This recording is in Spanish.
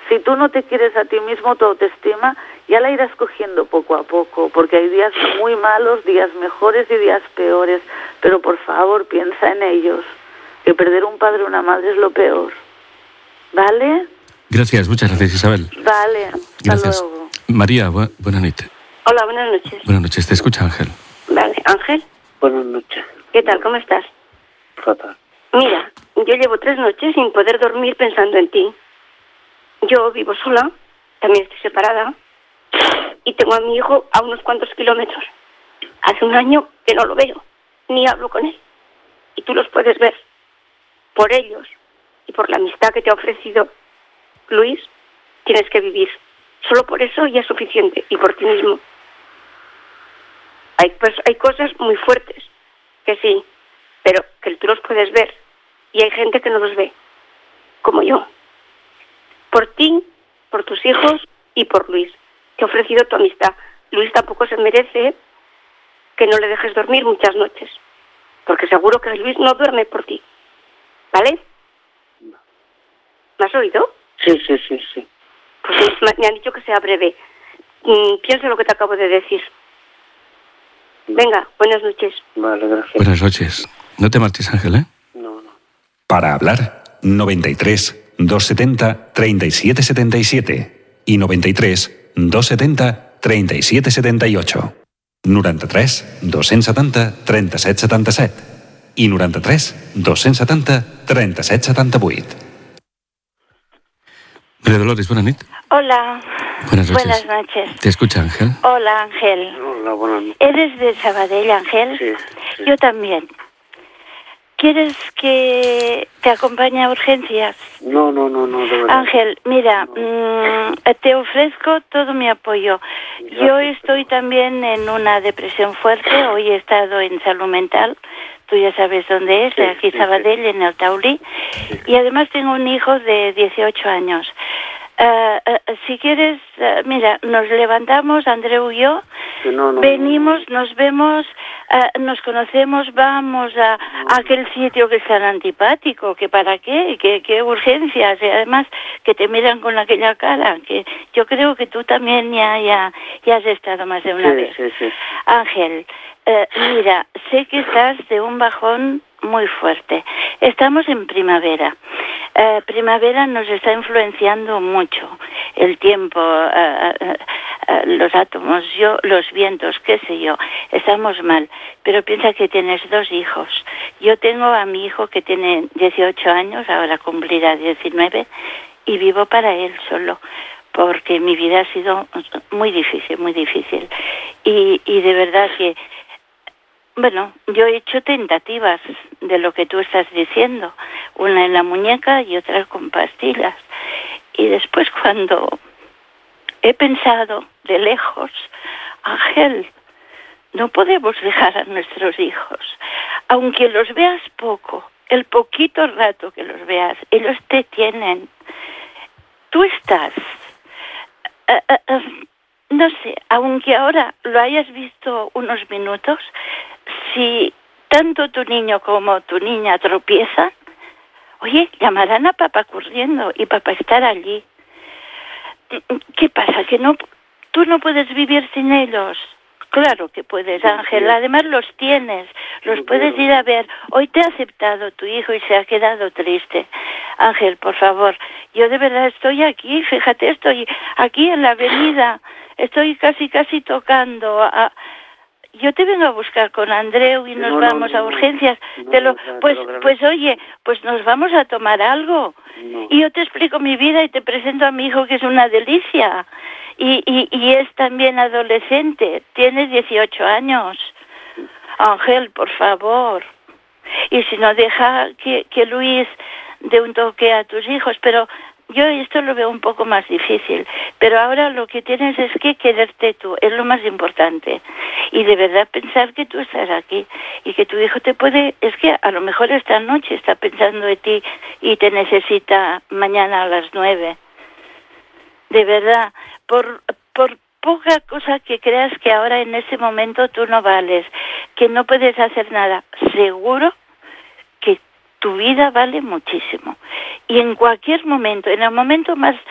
Si tú no te quieres a ti mismo, tu autoestima ya la irás cogiendo poco a poco, porque hay días muy malos, días mejores y días peores, pero por favor piensa en ellos, que perder un padre o una madre es lo peor. ¿Vale? Gracias, muchas gracias, Isabel. Vale, hasta Gracias. luego. María, buenas noches. Hola, buenas noches. Buenas noches, te escucha Ángel. Vale, Ángel. Buenas noches. ¿Qué tal? ¿Cómo estás? Fatal. Mira, yo llevo 3 noches sin poder dormir pensando en ti. Yo vivo sola, también estoy separada, y tengo a mi hijo a unos cuantos kilómetros. Hace 1 año que no lo veo, ni hablo con él. Y tú los puedes ver. Por ellos y por la amistad que te ha ofrecido Luis, tienes que vivir. Solo por eso ya es suficiente, y por ti mismo. Hay cosas muy fuertes, que sí, pero que tú los puedes ver. Y hay gente que no los ve, como yo. Por ti, por tus hijos y por Luis. Te he ofrecido tu amistad. Luis tampoco se merece que no le dejes dormir muchas noches, porque seguro que Luis no duerme por ti. ¿Vale? ¿Me has oído? Sí. Pues me han dicho que sea breve. Piensa lo que te acabo de decir. Venga, buenas noches. Vale, gracias. Buenas noches. No te marches, Ángel, ¿eh? No. Para hablar, 93 270 3777 i 93 270 3778. 93 270 3777 i 93 270 3778. María Dolores, buenas noches. Hola. Buenas noches. Buenas noches. Te escucha Ángel. Hola, Ángel. Hola, buenas noches. ¿Eres de Sabadell, Ángel? Sí. Yo también. ¿Quieres que te acompañe a urgencias? No, de verdad. Ángel, mira, te ofrezco todo mi apoyo. Yo estoy también en una depresión fuerte. Hoy he estado en salud mental. Tú ya sabes dónde es, aquí Sabadell, en el Taulí. Y además tengo un hijo de 18 años. Si quieres, mira, nos levantamos, Andreu y yo, venimos, nos vemos, nos conocemos, vamos a aquel sitio que es tan antipático, que para qué, qué urgencias, y además que te miran con aquella cara, que yo creo que tú también ya has estado más de una vez. Sí. Ángel, mira, sé que estás de un bajón muy fuerte. Estamos en primavera. Primavera nos está influenciando mucho. El tiempo, los átomos, los vientos, qué sé yo. Estamos mal. Pero piensa que tienes 2 hijos. Yo tengo a mi hijo que tiene 18 años, ahora cumplirá 19, y vivo para él solo. Porque mi vida ha sido muy difícil, muy difícil. Y de verdad que, bueno, yo he hecho tentativas de lo que tú estás diciendo, una en la muñeca y otra con pastillas. Y después cuando he pensado de lejos, Ángel, no podemos dejar a nuestros hijos, aunque los veas poco, el poquito rato que los veas, ellos te tienen. Tú estás, no sé, aunque ahora lo hayas visto unos minutos, si tanto tu niño como tu niña tropiezan, oye, llamarán a papá corriendo y papá estará allí. ¿Qué pasa? ¿Que tú no puedes vivir sin ellos? Claro que puedes, Ángel. Además los tienes, los puedes ir a ver. Hoy te ha aceptado tu hijo y se ha quedado triste. Ángel, por favor, yo de verdad estoy aquí, fíjate, estoy aquí en la avenida, estoy casi tocando yo te vengo a buscar con Andreu y nos vamos a urgencias. Pues oye, pues nos vamos a tomar algo. Y yo te explico mi vida y te presento a mi hijo, que es una delicia. Y es también adolescente, tiene 18 años. Ángel, por favor. Y si no, deja que Luis dé un toque a tus hijos, pero yo esto lo veo un poco más difícil, pero ahora lo que tienes es que quererte tú, es lo más importante. Y de verdad pensar que tú estás aquí y que tu hijo te puede, es que a lo mejor esta noche está pensando en ti y te necesita mañana a las 9. De verdad, por poca cosa que creas que ahora en ese momento tú no vales, que no puedes hacer nada, seguro que tu vida vale muchísimo. Y en cualquier momento, en el momento más